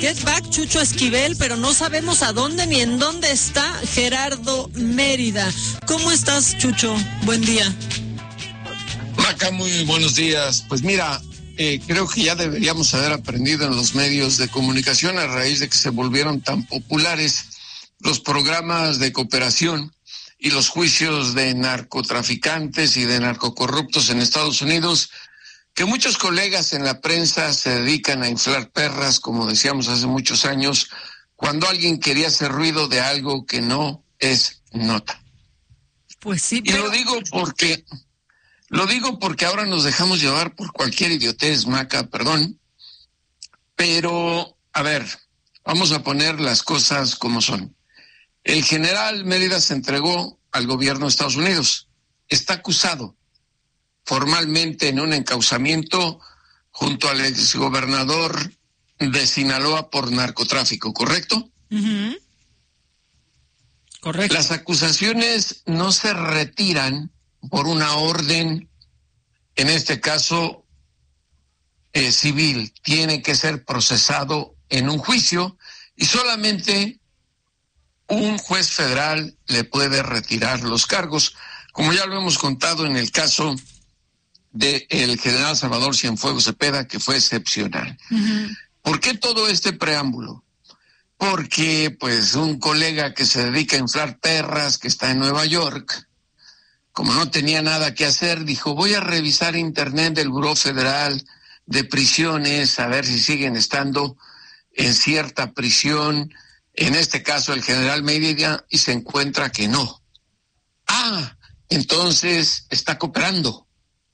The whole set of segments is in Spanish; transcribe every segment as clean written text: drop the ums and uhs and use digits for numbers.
Get back, Chucho Esquivel, pero no sabemos a dónde ni en dónde está Gerardo Mérida. ¿Cómo estás, Chucho? Buen día. Maca, muy buenos días. Pues mira, creo que ya deberíamos haber aprendido en los medios de comunicación a raíz de que se volvieron tan populares los programas de cooperación y los juicios de narcotraficantes y de narcocorruptos en Estados Unidos, que muchos colegas en la prensa se dedican a inflar perras, como decíamos hace muchos años, cuando alguien quería hacer ruido de algo que no es nota. Pues sí, pero... Y lo digo porque ahora nos dejamos llevar por cualquier idiotez, Maca, perdón. Pero, a ver, vamos a poner las cosas como son. El general Mérida se entregó al gobierno de Estados Unidos. Está acusado formalmente en un encauzamiento junto al exgobernador de Sinaloa por narcotráfico, ¿correcto? Uh-huh. Correcto. Las acusaciones no se retiran por una orden, en este caso civil. Tiene que ser procesado en un juicio y solamente un juez federal le puede retirar los cargos, como ya lo hemos contado en el caso del general Salvador Cienfuegos Cepeda, que fue excepcional. Uh-huh. ¿Por qué todo este preámbulo? Porque pues un colega que se dedica a inflar perras, que está en Nueva York, como no tenía nada que hacer, dijo, voy a revisar internet del Buró Federal de Prisiones, a ver si siguen estando en cierta prisión, en este caso el general Mérida, y se encuentra que no. Ah, entonces está cooperando.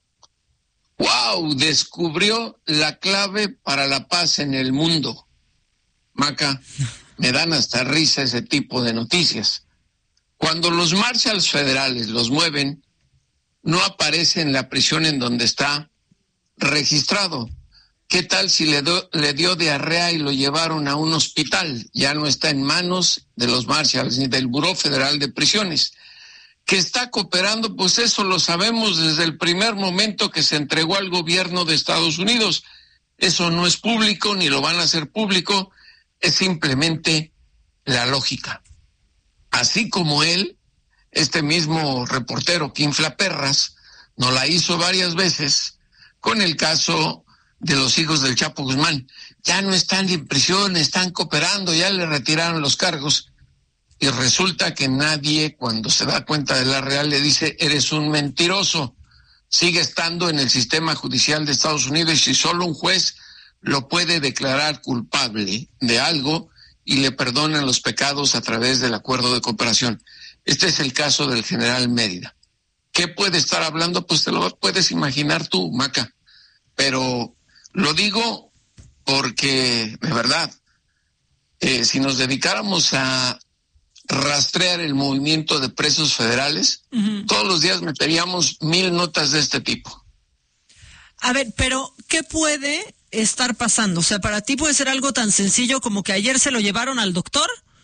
¡Wow! Descubrió la clave para la paz en el mundo. Maca, me dan hasta risa ese tipo de noticias. Cuando los marshals federales los mueven, no aparece en la prisión en donde está registrado. ¿Qué tal si le dio diarrea y lo llevaron a un hospital? Ya no está en manos de los marshals ni del Buró Federal de Prisiones. Que está cooperando, pues eso lo sabemos desde el primer momento que se entregó al gobierno de Estados Unidos. Eso no es público, ni lo van a hacer público, es simplemente la lógica. Así como él, este mismo reportero que infla perras, nos la hizo varias veces con el caso de los hijos del Chapo Guzmán. Ya no están en prisión, están cooperando, ya le retiraron los cargos. Y resulta que nadie, cuando se da cuenta de la real, le dice, eres un mentiroso. Sigue estando en el sistema judicial de Estados Unidos y si solo un juez lo puede declarar culpable de algo y le perdonan los pecados a través del acuerdo de cooperación. Este es el caso del general Mérida. ¿Qué puede estar hablando? Pues te lo puedes imaginar tú, Maca. Pero lo digo porque, de verdad, si nos dedicáramos a rastrear el movimiento de presos federales, uh-huh, todos los días meteríamos 1000 notas de este tipo. A ver, pero ¿qué puede estar pasando? O sea, ¿para ti puede ser algo tan sencillo como que ayer se lo llevaron al doctor?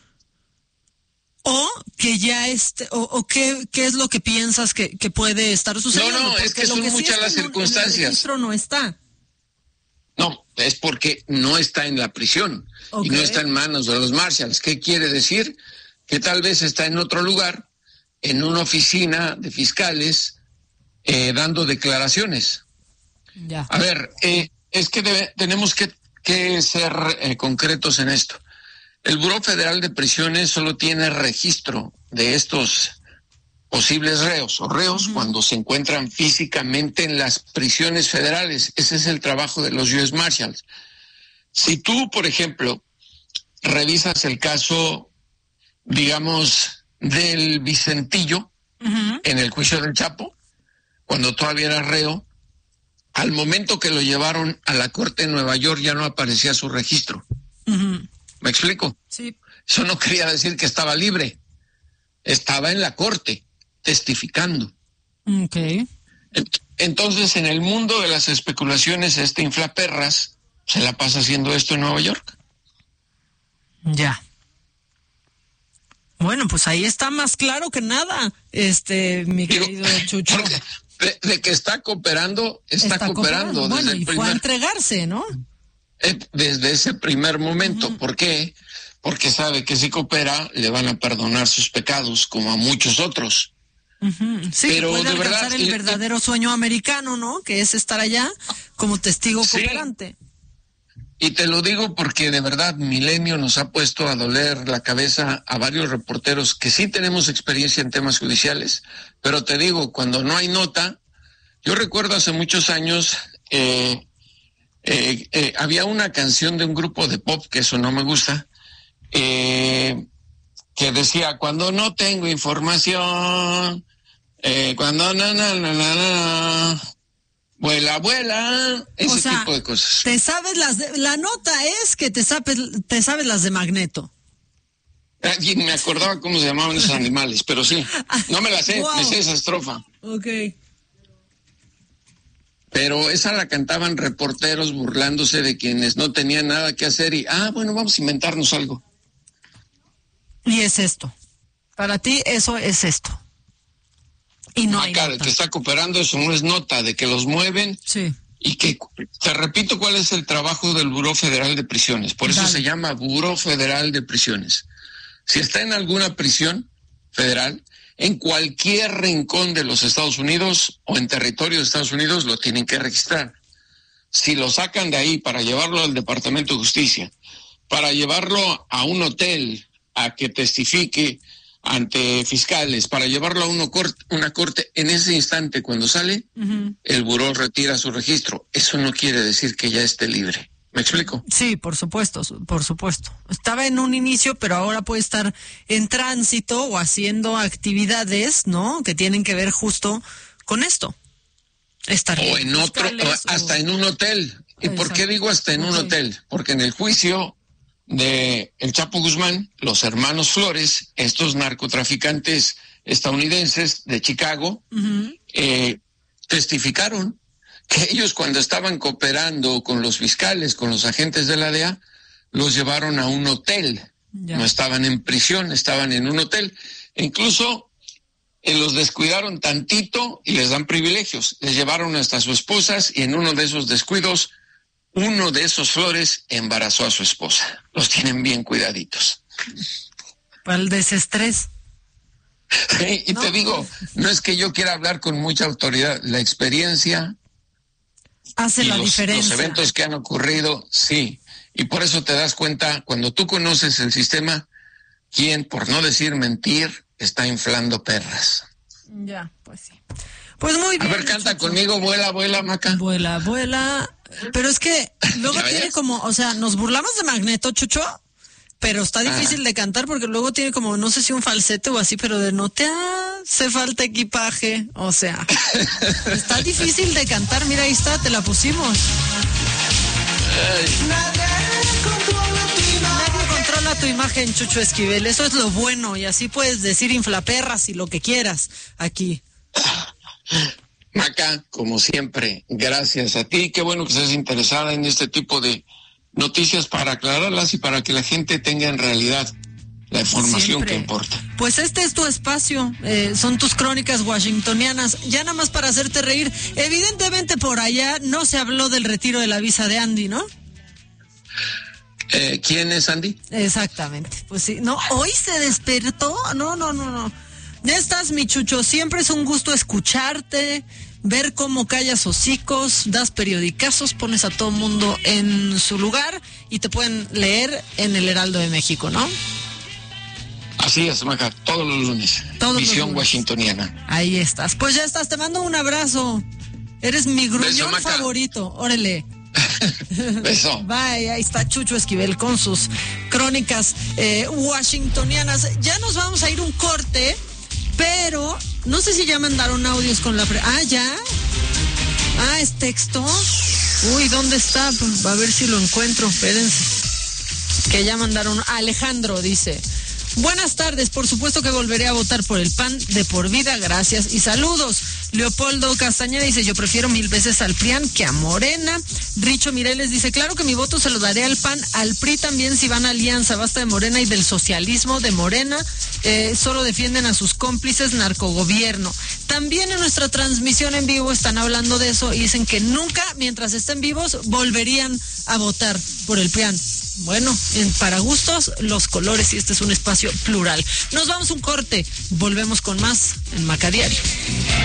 ¿O que ya o qué es lo que piensas que puede estar sucediendo? No, es que son muchas las circunstancias. El registro no está. No, es porque no está en la prisión, okay, y no está en manos de los marshals. ¿Qué quiere decir? Que tal vez está en otro lugar, en una oficina de fiscales, dando declaraciones. Ya. A ver, es que tenemos que ser concretos en esto. El Buró Federal de Prisiones solo tiene registro de estos posibles reos o reos, uh-huh, cuando se encuentran físicamente en las prisiones federales. Ese es el trabajo de los US Marshals. Si tú, por ejemplo, revisas el caso, digamos, del Vicentillo, uh-huh, en el juicio del Chapo, cuando todavía era reo, al momento que lo llevaron a la corte de Nueva York ya no aparecía su registro. Uh-huh. ¿Me explico? Sí. Eso no quería decir que estaba libre. Estaba en la corte, testificando. Okay. Entonces, en el mundo de las especulaciones, inflaperras se la pasa haciendo esto en Nueva York. Ya. Bueno, pues ahí está más claro que nada, mi querido Chucho. De que está cooperando, está cooperando. Bueno, y fue a entregarse, ¿no? desde ese primer momento. ¿Por qué? Porque sabe que si coopera le van a perdonar sus pecados, como a muchos otros. Sí, pero puede de alcanzar verdad, el verdadero sueño americano, ¿no? Que es estar allá como testigo cooperante. Y te lo digo porque de verdad Milenio nos ha puesto a doler la cabeza a varios reporteros que sí tenemos experiencia en temas judiciales, pero te digo, cuando no hay nota, yo recuerdo hace muchos años, había una canción de un grupo de pop, que eso no me gusta, que decía, cuando no tengo información, cuando vuela, ese tipo de cosas. Te sabes la nota es que te sabes las de Magneto. Y me acordaba cómo se llamaban esos animales, pero sí, no me la sé, wow. Me sé esa estrofa. Okay. Pero esa la cantaban reporteros burlándose de quienes no tenían nada que hacer y, bueno, vamos a inventarnos algo. Y es esto. Para ti eso es esto. Y no hay nota. El que está cooperando, eso no es nota, de que los mueven. Sí. Y que, te repito cuál es el trabajo del Buró Federal de Prisiones. Por eso se llama Buró Federal de Prisiones. Si está en alguna prisión federal, en cualquier rincón de los Estados Unidos o en territorio de Estados Unidos, lo tienen que registrar. Si lo sacan de ahí para llevarlo al Departamento de Justicia, para llevarlo a un hotel a que testifique ante fiscales, para llevarlo a una corte, en ese instante cuando sale, el buró retira su registro. Eso no quiere decir que ya esté libre. ¿Me explico? Sí, por supuesto. Estaba en un inicio, pero ahora puede estar en tránsito o haciendo actividades, ¿no? Que tienen que ver justo con esto. O en otro, hasta en un hotel. ¿Y por qué digo hasta en un hotel? Porque en el juicio de el Chapo Guzmán, los hermanos Flores, estos narcotraficantes estadounidenses de Chicago, testificaron que ellos, cuando estaban cooperando con los fiscales, con los agentes de la DEA, los llevaron a un hotel. Ya. No estaban en prisión, estaban en un hotel. E incluso los descuidaron tantito y les dan privilegios. Les llevaron hasta sus esposas y en uno de esos descuidos, uno de esos Flores embarazó a su esposa. Los tienen bien cuidaditos. Para el desestrés. Y te digo, no es que yo quiera hablar con mucha autoridad, la experiencia hace la diferencia. Los eventos que han ocurrido, sí. Y por eso te das cuenta, cuando tú conoces el sistema, quién, por no decir mentir, está inflando perras. Ya, pues sí. Pues muy bien. A ver, canta conmigo, vuela, Maca. Vuela. Pero es que luego tiene como, o sea, nos burlamos de Magneto, Chucho, pero está difícil de cantar porque luego tiene como, no sé si un falsete o así, pero de no te hace falta equipaje, o sea, está difícil de cantar. Mira, ahí está, te la pusimos. Nadie controla tu imagen, Chucho Esquivel, eso es lo bueno, y así puedes decir inflaperras y lo que quieras aquí. Maca, como siempre, gracias a ti. Qué bueno que estés interesada en este tipo de noticias para aclararlas y para que la gente tenga en realidad la información que importa. Pues este es tu espacio, son tus crónicas washingtonianas. Ya nada más para hacerte reír, evidentemente por allá no se habló del retiro de la visa de Andy, ¿no? ¿Quién es Andy? Exactamente, pues sí, no, hoy se despertó, no. Ya estás, mi Chucho, siempre es un gusto escucharte, ver cómo callas hocicos, das periodicazos, pones a todo mundo en su lugar y te pueden leer en el Heraldo de México, ¿no? Así es, Maca, todos los lunes. Visión washingtoniana. Ahí estás. Pues ya estás, te mando un abrazo. Eres mi gruñón favorito. Órale. Beso. Bye, ahí está Chucho Esquivel con sus crónicas washingtonianas. Ya nos vamos a ir un corte, pero no sé si ya mandaron audios con la... ¿ya? ¿Es texto? Uy, ¿dónde está? Pues a ver si lo encuentro, espérense. Que ya mandaron. Alejandro dice: buenas tardes, por supuesto que volveré a votar por el PAN de por vida, gracias y saludos. Leopoldo Castañeda dice, yo prefiero 1000 veces al PRIAN que a Morena. Richo Mireles dice, claro que mi voto se lo daré al PAN, al PRI también si van a alianza, basta de Morena y del socialismo de Morena, solo defienden a sus cómplices narcogobierno. También en nuestra transmisión en vivo están hablando de eso y dicen que nunca, mientras estén vivos, volverían a votar por el PRIAN. Bueno, para gustos, los colores, y este es un espacio plural. Nos vamos a un corte, volvemos con más en Maca Diario.